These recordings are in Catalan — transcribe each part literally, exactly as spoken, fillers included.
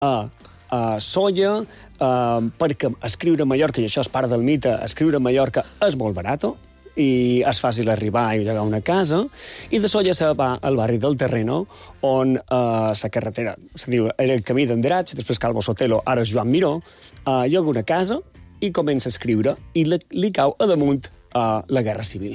a, a Solla, uh, perquè escriure a Mallorca, i això és part del mite, escriure a Mallorca és molt barat, i és fàcil arribar i llogar una casa, i de Solla se va al barri del Terreno, on eh, la carretera, se diu, era el camí d'Andratx, després Calvo Sotelo, ara és Joan Miró, eh, lloga una casa i comença a escriure, i li, li cau a damunt eh, la Guerra Civil.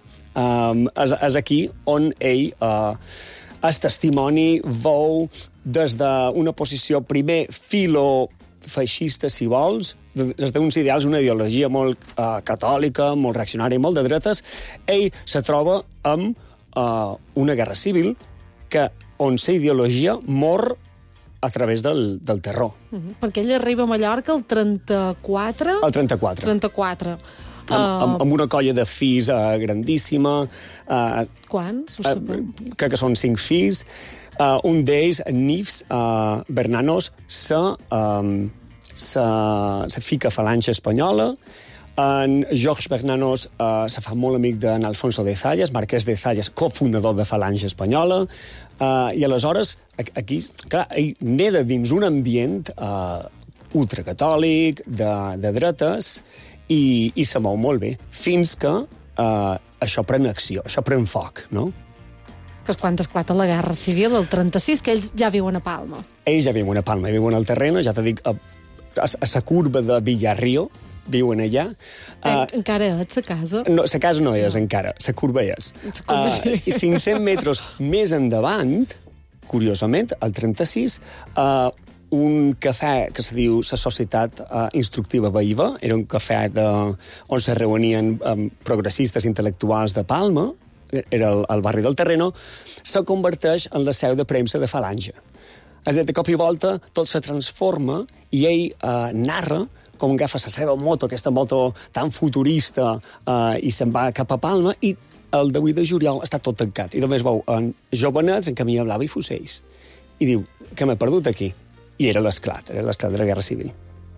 Um, és, és aquí on ell eh, és testimoni, veu des d'una posició primer filo feixista, si vols, des d'uns ideals, una ideologia molt uh, catòlica, molt reaccionària i molt de dretes, ell se troba amb uh, una guerra civil que, on la ideologia mor a través del, del terror. Uh -huh. Perquè ell arriba a Mallorca el trenta-quatre? El trenta-quatre. trenta-quatre. Amb, uh... amb, amb una colla de fills uh, grandíssima. Uh, Quants? Ho uh, crec que són cinc fills. Uh, un d'ells, Nifs uh, Bernanos, se, um, se, se fica a Falange Espanyola. En Jorge Bernanos uh, se fa molt amic d'en Alfonso de Zayas, marquès de Zayas, cofundador de Falange Espanyola. Uh, I aleshores, aquí, clar, ell neda dins un ambient uh, ultracatòlic, de, de dretes, i, i se mou molt bé, fins que uh, això pren acció, això pren foc, no? Que és quan esclata la Guerra Civil, el trenta-sis, que ells ja viuen a Palma. Ells ja viuen a Palma, viuen al Terreno, ja t'ho dic, a, a, a la curva de Villarrío, viuen allà. Eh, uh, encara ets a casa? No, la casa no és, no. encara, la curva és. Curva, sí. uh, I cinc-cents metres més endavant, curiosament, al trenta-sis, uh, un cafè que se diu la Societat uh, Instructiva Baïva, era un cafè de, on se reunien um, progressistes intel·lectuals de Palma, era el, el barri del Terreno, se converteix en la seu de premsa de Falange. És a dir, de cop i volta tot se transforma i ell eh, narra com agafa la seva moto, aquesta moto tan futurista, eh, i se'n va cap a Palma, i el divuit de juliol està tot tancat. I només veu en jovenets en camí blava i fusells. I diu, que m'he perdut aquí. I era l'esclat, era l'esclat de la Guerra Civil.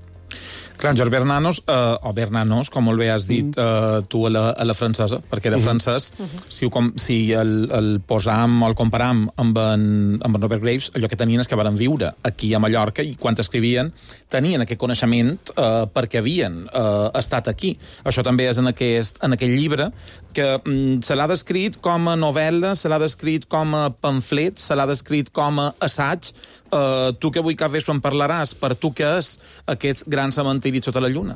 Clar, Jorge Bernanos, eh, o Bernanos, com molt bé has dit mm. eh, tu a la, a la francesa, perquè era mm. francès, mm -hmm. si, com, si el, el posam o el comparam amb en, amb en Robert Graves, allò que tenien és que van viure aquí a Mallorca i quan escrivien tenien aquest coneixement eh, perquè havien eh, estat aquí. Això també és en aquest, en aquest llibre que mm, se l'ha descrit com a novel·la, se l'ha descrit com a pamflet, se l'ha descrit com a assaig. Uh, tu que avui cap vespre en parlaràs, per tu què és aquest gran cementiri sota la lluna?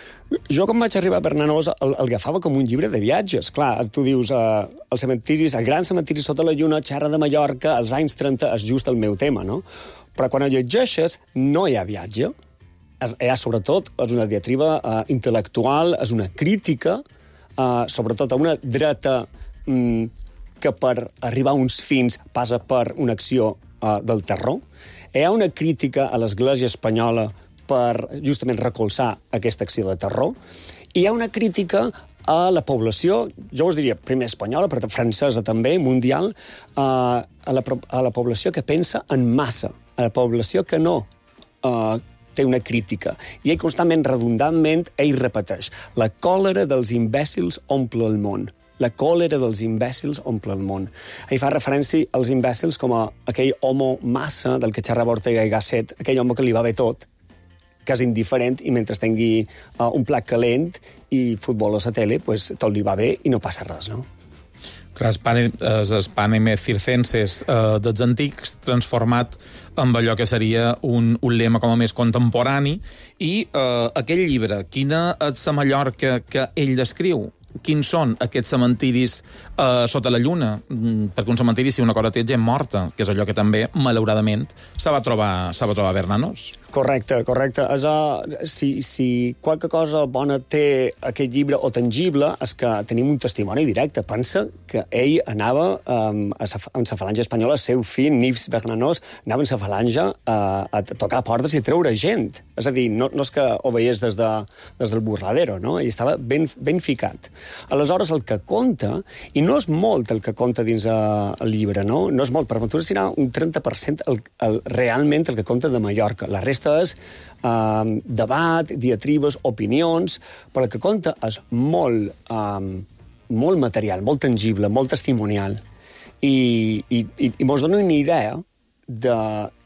Jo, quan vaig arribar a Bernanos, el, el agafava com un llibre de viatges. Clar, tu dius, uh, els cementiris, el gran cementiri sota la lluna, xerra de Mallorca, als anys trenta, és just el meu tema, no? Però quan el llegeixes, no hi ha viatge. És, hi ha, sobretot, és una diatriba uh, intel·lectual, és una crítica, uh, sobretot a una dreta um, que per arribar a uns fins passa per una acció uh, del terror. Hi ha una crítica a l'Església espanyola per justament recolzar aquesta acció de terror, i hi ha una crítica a la població, jo us diria primer espanyola, però francesa també, mundial, uh, a, la, a la població que pensa en massa, a la població que no uh, té una crítica. I ell constantment, redundantment, ell repeteix: la còlera dels imbècils omple el món. La còlera dels imbècils omple el món. Ell fa referència als imbècils com a aquell homo massa del que xerrava Ortega i Gasset, aquell home que li va bé tot, que és indiferent, i mentre tingui uh, un plat calent i futbol a la tele, pues, tot li va bé i no passa res, no? Clar, els Panem Circenses eh, dels antics, transformat amb allò que seria un, un lema com a més contemporani, i eh, aquell llibre, quina és la Mallorca que ell descriu? Quins són aquests cementiris eh, sota la lluna? Mm, perquè un cementiri, si una cosa té gent morta, que és allò que també, malauradament, se va trobar, se va trobar a Bernanos. Correcte, correcte. És, uh, si, si qualque cosa bona té aquest llibre o tangible és que tenim un testimoni directe. Pensa que ell anava um, a sa, en la Falange Espanyola, el seu fill, Nifs Bernanos, anava en la Falange uh, a tocar portes i treure gent. És a dir, no, no és que ho veiés des, de, des del burladero, no? Ell estava ben, ben ficat. Aleshores, el que conta, i no és molt el que conta dins uh, el llibre, no? No és molt, per aventura serà un trenta per cent el, el, realment el que conta de Mallorca. La resta és uh, debat, diatribes, opinions, però el que compta és molt, uh, molt material, molt tangible, molt testimonial. I, i, i mos dona una idea de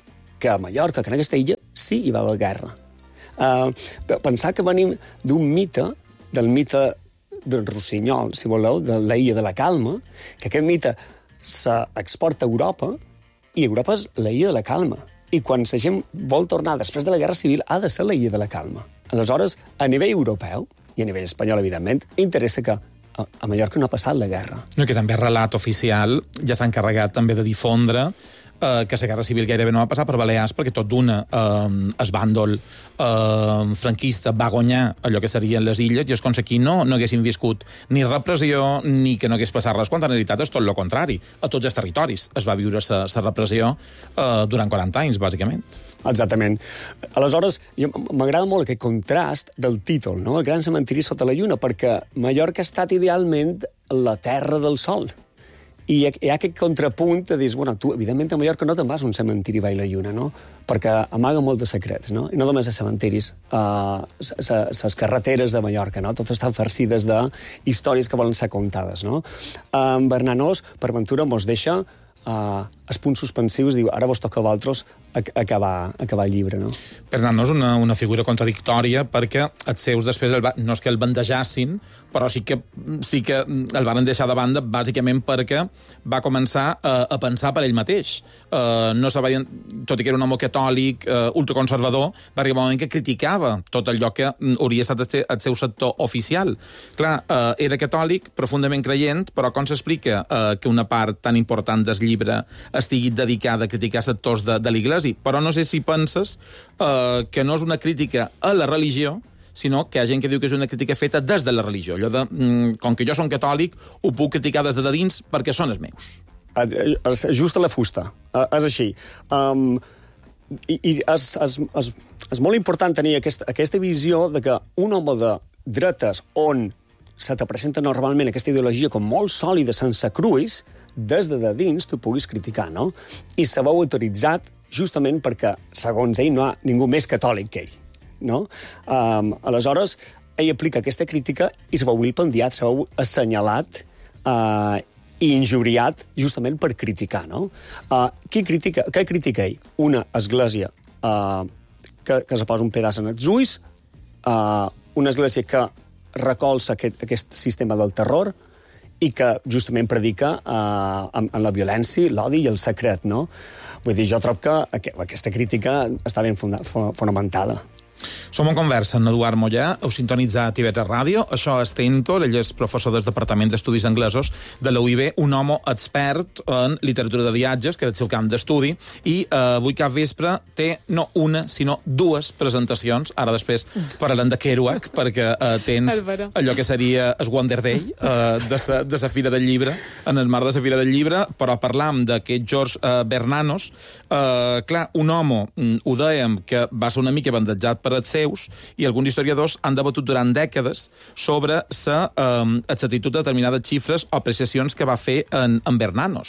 que a Mallorca, que en aquesta illa, sí hi va haver guerra. Uh, pensar que venim d'un mite, del mite del Rossinyol, si voleu, de l'illa de la Calma, que aquest mite s'exporta a Europa, i Europa és l'illa de la Calma. I quan la gent vol tornar després de la Guerra Civil, ha de ser l'illa de la Calma. Aleshores, a nivell europeu, i a nivell espanyol, evidentment, interessa que a, a Mallorca no ha passat la guerra. No, que també el relat oficial ja s'ha encarregat també de difondre eh, que la Guerra Civil gairebé no va passar per Balears, perquè tot d'una eh, el bàndol eh, franquista va guanyar allò que serien les illes, i és com si aquí no, no haguessin viscut ni repressió ni que no hagués passat res, quan en realitat és tot el contrari. A tots els territoris es va viure la repressió eh, durant quaranta anys, bàsicament. Exactament. Aleshores, m'agrada molt aquest contrast del títol, no? El gran cementiri sota la lluna, perquè Mallorca ha estat idealment la terra del sol. I hi ha aquest contrapunt de dir, bueno, tu, evidentment, a Mallorca no te'n vas a un cementiri baix la lluna, no? Perquè amaga molt de secrets, no? I no només els cementiris, les uh, carreteres de Mallorca, no? Totes estan farcides de històries que volen ser contades, no? En uh, Bernanos, per ventura, mos deixa uh, els punts suspensius, diu, ara vos toca a vosaltres acabar, acabar el llibre, no? Bernanos és una, una figura contradictòria, perquè els seus després el va, no és que el bandejassin, però sí que, sí que el van deixar de banda bàsicament perquè va començar a, a pensar per ell mateix. Uh, no sabia, tot i que era un home catòlic, uh, ultraconservador, va arribar un moment que criticava tot allò que hauria estat el seu, el seu sector oficial. Clar, uh, era catòlic, profundament creient, però com s'explica uh, que una part tan important del llibre estigui dedicada a criticar sectors de, de l'Iglesi? Però no sé si penses uh, que no és una crítica a la religió, sinó que hi ha gent que diu que és una crítica feta des de la religió. Allò de, mm, com que jo som catòlic, ho puc criticar des de dins perquè són els meus. És just a la fusta. És així. Um, I i és, és, és, és molt important tenir aquesta, aquesta visió de que un home de dretes on se te presenta normalment aquesta ideologia com molt sòlida, sense cruis, des de dins tu puguis criticar, no? I se veu autoritzat justament perquè, segons ell, no hi ha ningú més catòlic que ell. No? Um, aleshores, ell aplica aquesta crítica i se veu vilpendiat, se veu assenyalat uh, i injuriat justament per criticar, no? Uh, qui critica, què critica ell? Una església uh, que, que se posa un pedaç en els ulls, uh, una església que recolza aquest, aquest sistema del terror i que justament predica uh, en, en la violència, l'odi i el secret, no? Vull dir, jo trobo que aquesta crítica està ben funda, fonamentada. Som en conversa amb Eduard Mollà, heu sintonitzat T V tres Ràdio, això és Tento, ell és professor del Departament d'Estudis Anglesos de la U I B, un home expert en literatura de viatges, que és el seu camp d'estudi, i eh, avui cap vespre té no una, sinó dues presentacions, ara després parlarem de Kerouac, perquè eh, tens allò que seria el Wonder Day eh, de sa, de sa Fira del Llibre, en el marc de sa Fira del Llibre, però parlam d'aquest George eh, Bernanos. Eh, clar, un home, ho dèiem, que va ser una mica bandejat per els seus, i alguns historiadors han debatut durant dècades sobre la eh, exactitud de determinades xifres o apreciacions que va fer en, en Bernanos.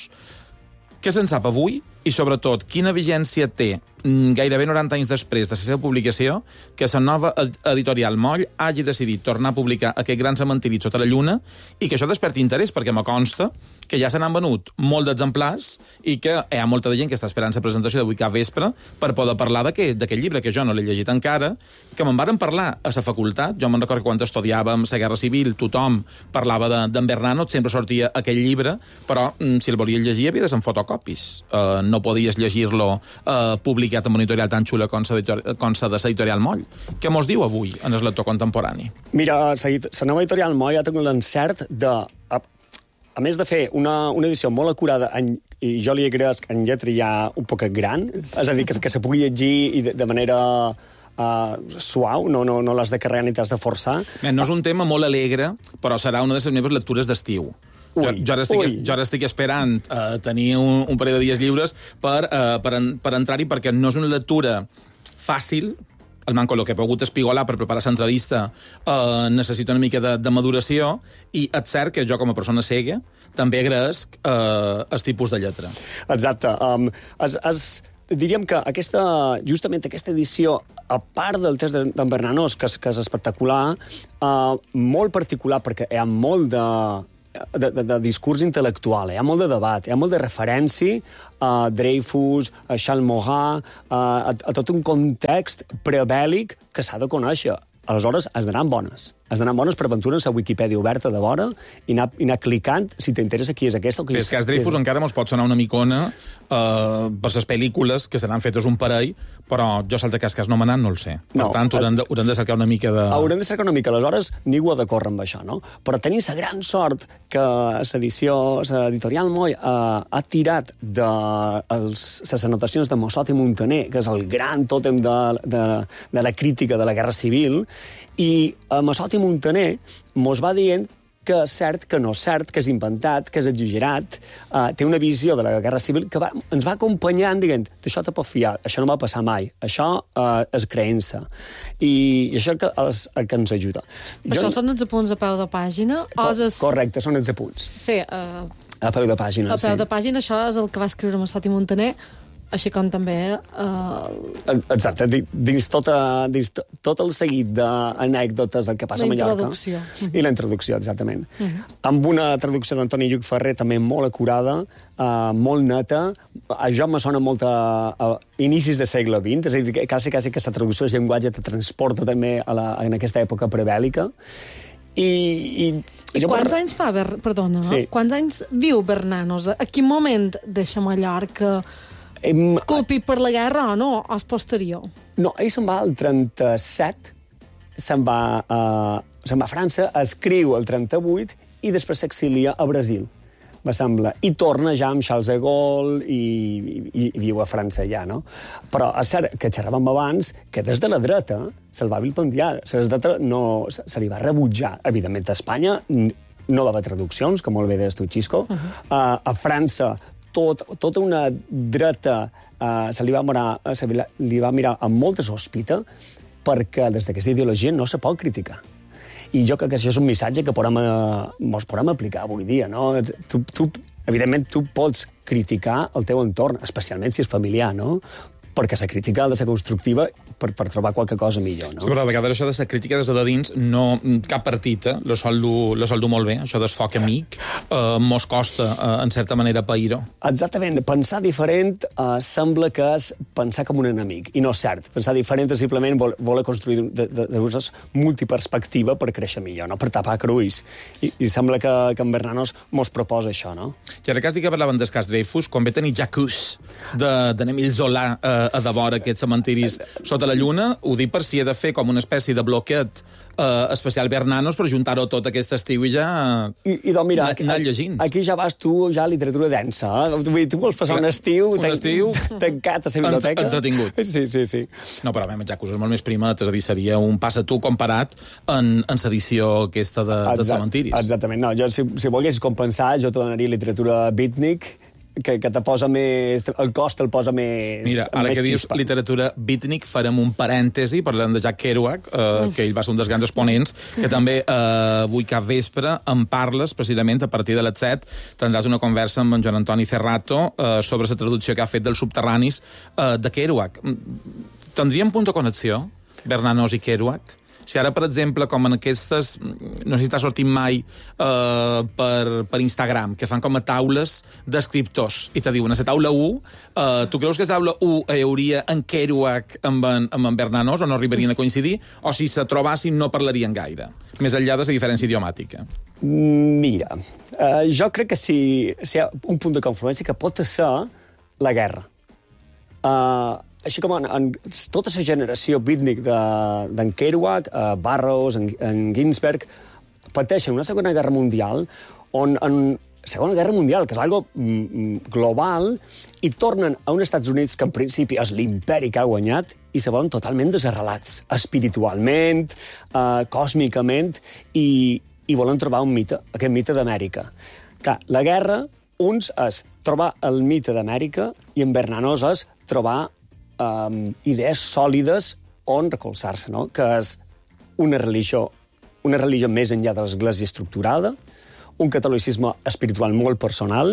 Què se'n sap avui? I, sobretot, quina vigència té gairebé noranta anys després de la seva publicació que la nova editorial Moll hagi decidit tornar a publicar aquest gran cementiri sota la lluna, i que això desperti interès, perquè me consta que ja se n'han venut molt d'exemplars i que hi ha molta de gent que està esperant la presentació d'avui cap vespre per poder parlar d'aquest llibre, que jo no l'he llegit encara, que me'n varen parlar a la facultat. Jo me'n recordo que quan estudiàvem la Guerra Civil tothom parlava d'en de, Bernanos, sempre sortia aquell llibre, però mm, si el volies llegir havia de ser en fotocopis. Uh, no podies llegir-lo uh, publicat en una editorial tan xula com la de l'editorial Moll. Què mos diu avui en el lector contemporani? Mira, la nova editorial Moll ha tingut l'encert de... A, a més de fer una, una edició molt acurada, en, i jo li agraeix en lletra ja un poc gran, és a dir, que, que se pugui llegir i de, de manera uh, suau, no, no, no l'has de carregar ni t'has de forçar. Bé, no és un tema molt alegre, però serà una de les meves lectures d'estiu. Jo, jo, ara estic, jo ara estic esperant uh, tenir un, un parell de dies lliures per, uh, per, en, per entrar-hi, perquè no és una lectura fàcil. El manco, el que he pogut espigolar per preparar l'entrevista, eh, necessita una mica de, de maduració, i és cert que jo, com a persona cega, també agraesc eh, el tipus de lletra. Exacte. Um, es, es, diríem que aquesta, justament aquesta edició, a part del text d'en Bernanos, que, que és espectacular, uh, molt particular, perquè hi ha molt de... de, de, de discurs intel·lectual, hi ha molt de debat, hi ha molt de referència a Dreyfus, a Charles Maurras, a, a, a tot un context prebèl·lic que s'ha de conèixer. Aleshores, has d'anar amb bones. Has d'anar amb bones per aventure's a Wikipedia oberta de vora i anar, i anar clicant si t'interessa qui és aquesta o qui és... És que el Dreyfus encara mos pot sonar una micona eh, per les pel·lícules que seran fetes un parell, però jo salta cas cas no m'anant no el sé. Per no, tant, haurem de, haurem de cercar una mica de... Haurem de cercar una mica. Aleshores, ningú ha de córrer amb això, no? Però tenim la gran sort que l'edició, l'editorial Moll, eh, ha tirat de els, les anotacions de Mossot i Muntaner, que és el gran tòtem de, de, de la crítica de la Guerra Civil, i a Mossot i Muntaner mos va dient que és cert, que no és cert, que és inventat, que és exagerat, uh, té una visió de la Guerra Civil que va, ens va acompanyant dient d'això te pot fiar, això no va passar mai, això uh, és creença. I, i això que, és el que ens ajuda. Però jo... això són els apunts a peu de pàgina? Co o és... Correcte, són els apunts. Sí, uh... a peu de pàgina, a peu sí. de pàgina, això és el que va escriure Mossot i Muntaner, així com també... Eh... Exacte, dins, tota, dins tot el seguit d'anècdotes del que passa a Mallorca. La introducció. I la introducció, exactament. Uh -huh. Amb una traducció d'Antoni Lluc Ferrer també molt acurada, uh, molt neta. A jo me sona molt a, a inicis del segle vint, és a dir, quasi, quasi que la traducció del llenguatge te transporta també a la, en aquesta època prebèl·lica. I, i, I quants per... anys fa, Ber... perdona, sí. quants anys viu Bernanos? A quin moment deixa Mallorca... Em... Colpit per la guerra o no? O és posterior? No, ell se'n va al trenta-set, se'n va, uh, se'n va a França, escriu el trenta-vuit i després s'exilia a Brasil, me sembla. I torna ja amb Charles de Gaulle i, i, i viu a França ja, no? Però és cert que xerràvem abans que des de la dreta se'l va vilpendiar. Se, no, se, se li va rebutjar. Evidentment, a Espanya no va haver traduccions, com molt bé deies tu, Xisco. Uh -huh. uh, a França Tot, tota una dreta uh, se li va, mirar, se li va mirar amb molta sospita perquè des d'aquesta ideologia no se pot criticar. I jo crec que això és un missatge que podem, uh, mos podem aplicar avui dia, no? Tu, tu, evidentment, tu pots criticar el teu entorn, especialment si és familiar, no? Perquè la crítica ha de ser constructiva per, per trobar qualque cosa millor, no? Sí, però a vegades això de la crítica des de dins, no, cap partita, la sol dur, la sol dur molt bé, això del foc amic, eh, mos costa, eh, en certa manera, pair-ho. Exactament. Pensar diferent eh, sembla que és pensar com un enemic, i no és cert. Pensar diferent és simplement vol, voler construir de, de, de unes multiperspectiva per créixer millor, no? Per tapar cruïs. I, i sembla que, que en Bernanos mos proposa això, no? Ja ara que parlaven del cas Dreyfus, quan ve tenir Jacques de, de Emile Zola eh, a devora aquests cementiris sota la lluna, ho dic per si he de fer com una espècie de bloquet eh, especial Bernanos per juntar-ho tot aquest estiu i ja I, i doncs mira, anar llegint. Aquí ja vas tu, ja a literatura densa. Eh? Tu vols passar un estiu, un estiu tancat a la biblioteca. Entretingut. Sí, sí, sí. No, però a mi Jacques és molt més primat, és a dir, seria un pas a tu comparat en, en l'edició aquesta de, Exacte, de cementiris. Exactament, no. Jo, si, si volguessis compensar, jo te donaria literatura beatnik, que, que te posa més... el cost el posa més... Mira, ara més que dius xispa. literatura beatnik, farem un parèntesi, parlem de Jack Kerouac, eh, que ell va ser un dels grans exponents, que també eh, avui cap vespre en parles, precisament a partir de les set, tindràs una conversa amb en Joan Antoni Cerrato eh, sobre la traducció que ha fet dels subterranis eh, de Kerouac. Tindríem punt de connexió, Bernanos i Kerouac? Si ara, per exemple, com en aquestes... No sé si t'ha sortit mai eh, per, per Instagram, que fan com a taules d'escriptors, i te diuen, a la taula u, eh, tu creus que a la taula u hi hauria en Kerouac amb en, amb en Bernanos, o no arribarien a coincidir, o si se trobassin no parlarien gaire, més enllà de la diferència idiomàtica? Mira, eh, jo crec que si, si hi ha un punt de confluència que pot ser la guerra. Eh... Així com en, en tota la generació beatnik d'en de, Kerouac, uh, Burroughs, en, en Ginsberg, pateixen una Segona Guerra Mundial on en Segona Guerra Mundial, que és algo mm, global, i tornen a uns Estats Units que en principi és l'imperi que ha guanyat i se volen totalment desarrelats, espiritualment, uh, còsmicament, i, i volen trobar un mite, aquest mite d'Amèrica. Clar, la guerra, uns és trobar el mite d'Amèrica i en Bernanos és trobar Um, idees sòlides on recolzar-se, no? Que és una religió, una religió més enllà de l'església estructurada, un catolicisme espiritual molt personal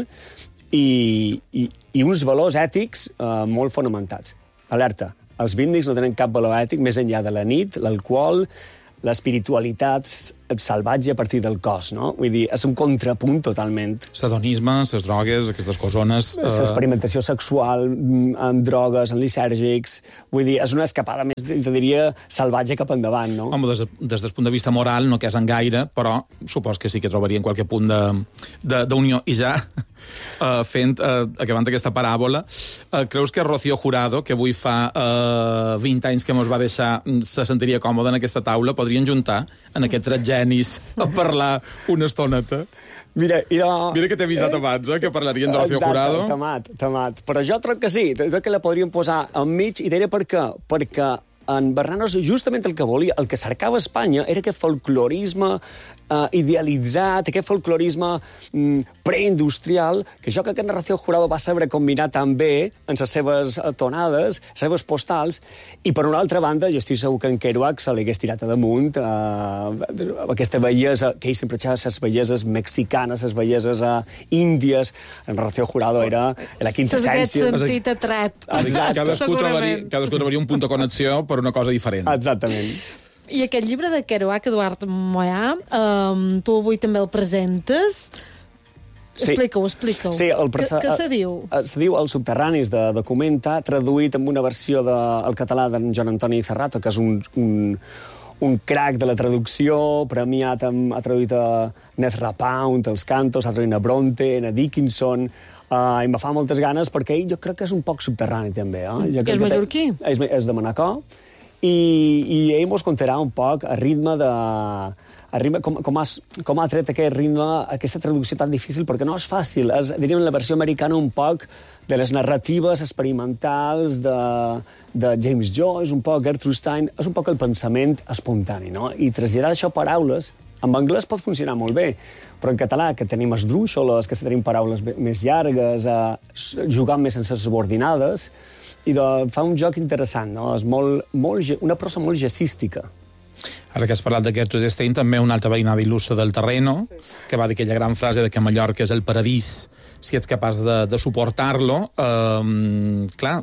i, i, i uns valors ètics uh, molt fonamentats. Alerta, els beatniks no tenen cap valor ètic més enllà de la nit, l'alcohol, l'espiritualitat el salvatge a partir del cos, no? Vull dir, és un contrapunt totalment. L'hedonisme, les drogues, aquestes cosones... Eh... L'experimentació sexual amb drogues, amb lisèrgics... Vull dir, és una escapada més, te diria, salvatge cap endavant, no? Home, des, des del punt de vista moral no que és en gaire, però supos que sí que trobarien qualque punt d'unió. I ja, uh, fent, uh, acabant aquesta paràbola, uh, creus que Rocío Jurado, que avui fa uh, vint anys que mos va deixar, se sentiria còmode en aquesta taula, podrien juntar en aquests tres genis a parlar una estoneta? Mira, jo... Mira que t'he avisat abans, eh, que parlarien de Rocío Jurado. Tamat, tamat. Però jo trobo que sí, crec que la podríem posar enmig, i diré per què. Perquè en Bernanos justament el que volia, el que cercava Espanya era aquest folclorisme eh, idealitzat, aquest folclorisme mm, preindustrial, que jo crec que en Rocío Jurado va saber combinar també en les seves tonades, les seves postals, i per una altra banda, jo estic segur que en Kerouac se li hagués tirat a damunt eh, aquesta bellesa, que ell sempre xava les belleses mexicanes, les belleses eh, índies. En Rocío Jurado era la quintessència. S'hagués sentit atret. Cadascú trobaria, cadascú trobaria un punt de connexió per una cosa diferent. Exactament. I aquest llibre de Kerouac, Eduard Moyà, um, tu avui també el presentes. Sí. Explica-ho, explica-ho. Sí, el Què, què se diu? Se diu Els subterranis de Documenta, traduït amb una versió del de, català d'en Joan Antoni Cerrato, que és un, un, un crac de la traducció, premiat, amb, ha traduït a Nezra Pound, els cantos, ha traduït a Bronte, a Dickinson... Uh, i me fa moltes ganes perquè ell jo crec que és un poc subterrani també. Eh? Jo I és mallorquí? És, és de Manacor i, i ell mos contarà un poc a ritme de... A ritme, com, com, has, com ha tret aquest ritme, aquesta traducció tan difícil, perquè no és fàcil. És, diríem, la versió americana un poc de les narratives experimentals de, de James Joyce, un poc Gertrude Stein, és un poc el pensament espontani, no? I traslladar això a paraules, en anglès pot funcionar molt bé, però en català, que tenim esdrúixoles, que tenim paraules més llargues, eh, jugant més sense subordinades, i de, fa un joc interessant, no? És molt, molt, una prosa molt jazzística. Ara que has parlat de Gertrude Stein, també una altra veïnada il·lustre del Terreno, sí, que va dir aquella gran frase de que Mallorca és el paradís si ets capaç de, de suportar-lo. Uh, clar,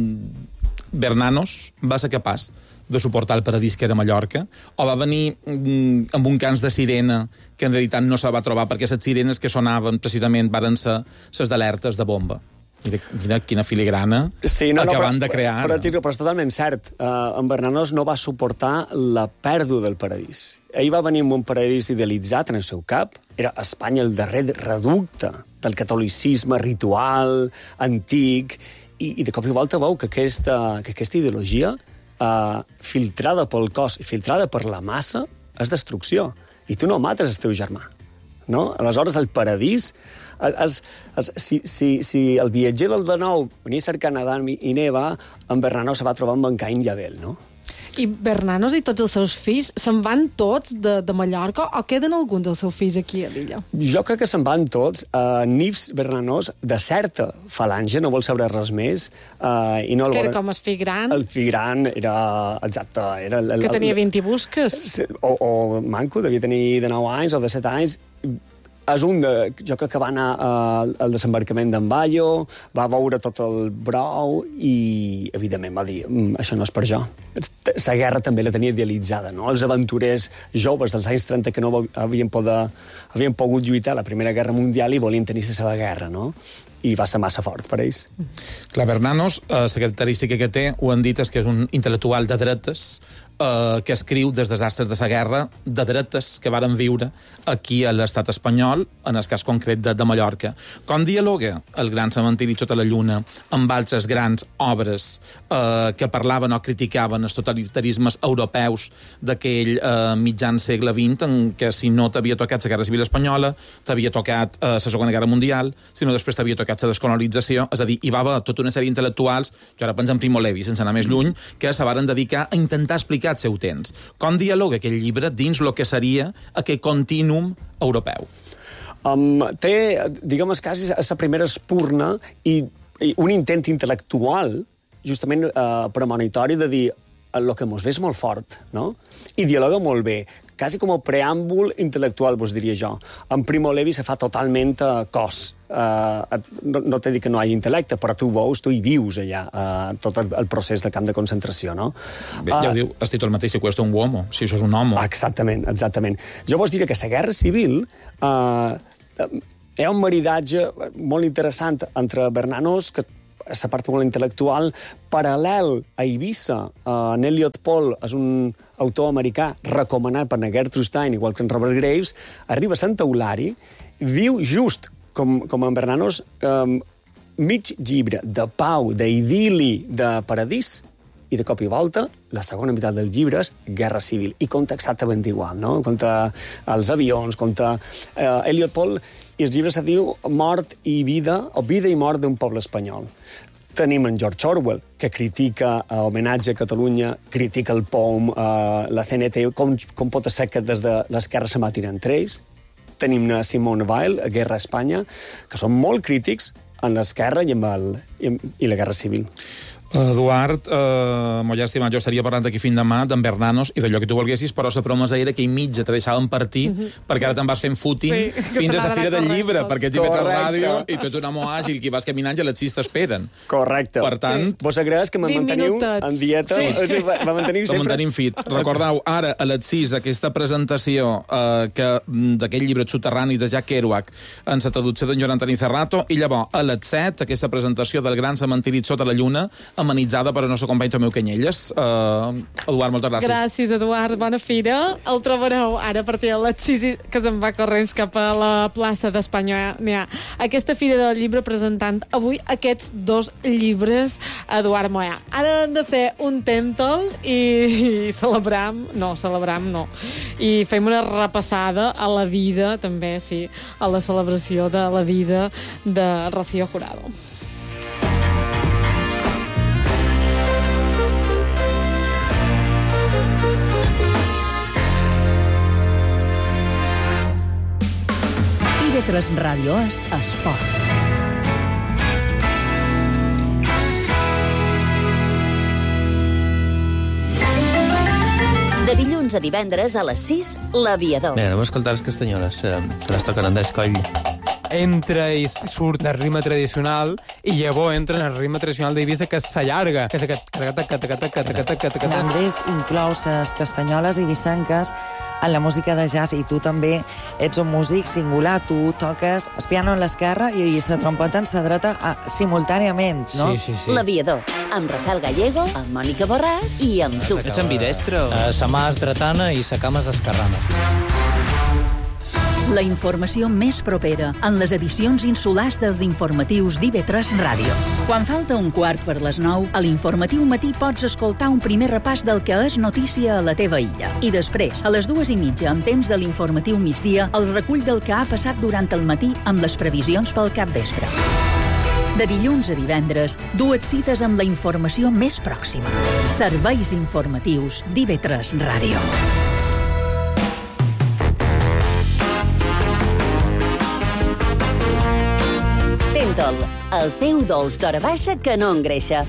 Bernanos va ser capaç de suportar el paradís que era Mallorca, o va venir mm, amb un cants de sirena que en realitat no se va trobar, perquè les sirenes que sonaven precisament varen ser les d'alertes de bomba. Mira, mira quina filigrana sí, no, acabant no, però, de crear. Però, però, però és totalment cert. Uh, en Bernanos no va suportar la pèrdua del paradís. Ell va venir amb un paradís idealitzat en el seu cap. Era Espanya el darrer reducte del catolicisme ritual, antic, i, i de cop i volta veu que aquesta, que aquesta ideologia uh, filtrada pel cos i filtrada per la massa és destrucció. I tu no mates el teu germà. No? Aleshores, el paradís... Es, es, si, si, si el viatger del de nou venia cercant Adam i Neva, en Bernanos se va trobar amb en Caín i Abel, no? I Bernanos i tots els seus fills se'n van tots de, de Mallorca o queden alguns dels seus fills aquí a l'illa? Jo crec que se'n van tots. Uh, Nifs Bernanos, de certa falange, no vol saber res més. Uh, i no que el era com el fill gran? El fill gran era... Exacte. Era el, el, que tenia vint i busques? O, o manco, devia tenir de nou anys o de set anys. És un de... Jo crec que va anar uh, al desembarcament d'en Bayo, va veure tot el brou i, evidentment, va dir mm, això no és per jo. La guerra també la tenia idealitzada, no? Els aventurers joves dels anys trenta que no havien, poder, havien pogut lluitar a la Primera Guerra Mundial i volien tenir la seva guerra, no? I va ser massa fort per ells. Clar, Bernanos, eh, la característica que té, ho han dit, és que és un intel·lectual de dretes, eh, que escriu des desastres de la guerra, de dretes que varen viure aquí a l'estat espanyol, en el cas concret de, de Mallorca. Com dialoga el Gran Cementiri sota la lluna amb altres grans obres eh, que parlaven o criticaven els totalitarismes europeus d'aquell eh, mitjan segle vint, en què si no t'havia tocat la Guerra Civil Espanyola, t'havia tocat eh, la Segona Guerra Mundial, si no després t'havia tocat la descolonització, és a dir, hi va haver tota una sèrie d'intel·lectuals, jo ara penso en Primo Levi, sense anar més lluny, que se varen dedicar a intentar explicar el seu temps. Com dialoga aquell llibre dins el que seria aquest contínuum europeu? Um, té, diguem, quasi la primera espurna i, i un intent intel·lectual, justament uh, premonitori, de dir el que mos ve és molt fort, no? I dialoga molt bé. quasi com a preàmbul intel·lectual, vos diria jo. En Primo Levi se fa totalment uh, cos. Uh, no, no t'he dit que no hi ha intel·lecte, però tu veus, tu hi vius allà, uh, tot el, el procés de camp de concentració, no? Bé, ja uh, diu, has dit el mateix, si cuesta un uomo, si això és un homo. Exactament, exactament. Jo vos diria que la guerra civil uh, hi ha un maridatge molt interessant entre Bernanos, que la part molt intel·lectual, paral·lel a Eivissa. Uh, en Elliot Paul és un autor americà recomanat per Gertrude Stein, igual que en Robert Graves, arriba a Sant Eulari, viu just, com, com en Bernanos, um, mig llibre de pau, d'idili, de paradís, i de cop i volta, la segona meitat del llibre és Guerra Civil, i conta exactament igual, no? Conta els avions, conta uh, Elliot Paul, i el llibre se diu Mort i vida, o Vida i mort d'un poble espanyol. Tenim en George Orwell, que critica uh, homenatge a Catalunya, critica el P O M, uh, la C N T, com, com pot ser que des de l'esquerra se matin entre ells. Tenim a Simone Weil, a Guerra a Espanya, que són molt crítics en l'esquerra i, amb el, i, i la Guerra Civil. Eduard, eh, molt llàstima, jo estaria parlant aquí fin demà d'en Bernanos i d'allò que tu volguessis, però la promesa era que i mitja te deixàvem partir, mm -hmm. perquè ara te'n vas fent footing sí, fins a la Fira del Llibre, perquè ets a la ràdio i tu ets un home àgil que vas caminant i les sis t'esperen. Correcte. Per tant... Sí. Vos agraeix que me manteniu en dieta, sí. o sigui, me manteniu sempre... Me mantenim fit. Recordeu, ara a les sis, aquesta presentació eh, que d'aquell llibre soterrani de Jack Kerouac en la traducció d'en Joan Antoni Cerrato, i llavors a les set, aquesta presentació del Gran Cementiri sota la lluna, amenitzada per el nostre company Tomeu Canyelles. Uh, Eduard, moltes gràcies. Gràcies, Eduard. Bona fira. El trobareu ara a partir de les sis, que se'n va corrents cap a la plaça d'Espanya. N'hi ha aquesta fira del llibre presentant avui aquests dos llibres, Eduard Moya. Ara hem de fer un tèntol i, i celebram, no, celebram no, i fem una repassada a la vida, també, sí, a la celebració de la vida de Rocío Jurado. I V tres Ràdio és esport. De dilluns a divendres a les sis, l'Aviador. Bé, anem a escoltar les castanyoles. Se les toquen Andrés Coll. Entra i surt el ritme tradicional i llavors entra en el ritme tradicional d'Eivissa, que s'allarga, que és aquest... Andrés inclou les castanyoles eivissenques en la música de jazz, i tu també ets un músic singular, tu toques el piano en l'esquerra i la trompeta en la dreta a, simultàniament, no? Sí, sí, sí. L'Aviador, amb Rafael Gallego, amb Mònica Borràs i amb tu. Ets ambidestre? Uh, sa mà és dretana i sa cama és esquerrana. La informació més propera en les edicions insulars dels informatius d'I V tres Ràdio. Quan falta un quart per les nou, a l'informatiu matí pots escoltar un primer repàs del que és notícia a la teva illa. I després, a les dues i mitja, amb temps de l'informatiu migdia, el recull del que ha passat durant el matí amb les previsions pel capvespre. De dilluns a divendres, dues cites amb la informació més pròxima. Serveis informatius d'I V tres Ràdio. Tentol, el teu dolç d'hora baixa que no engreixa.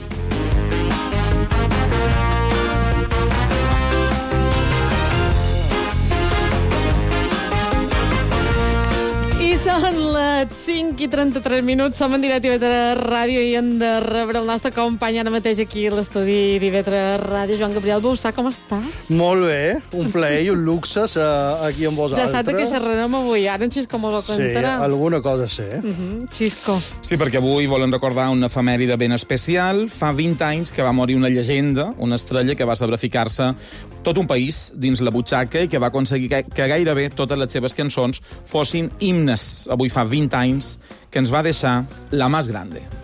I són les cinc i trenta-tres minuts, som en directe a I V tres Ràdio i hem de rebre el nostre company ara mateix aquí a l'estudi d'I V tres Ràdio. Joan Gabriel Boussà, com estàs? Molt bé, un plaer i un luxe aquí amb vosaltres. Ja saps de què xerrarem avui, ara en Xisco mos ho contarà. Sí, alguna cosa sé. Uh -huh. Xisco. Sí, perquè avui volem recordar una efemèride ben especial. Fa vint anys que va morir una llegenda, una estrella que va saber ficar-se tot un país dins la butxaca i que va aconseguir que, que gairebé totes les seves cançons fossin himnes. Avui fa vint anys que ens va deixar la més grande.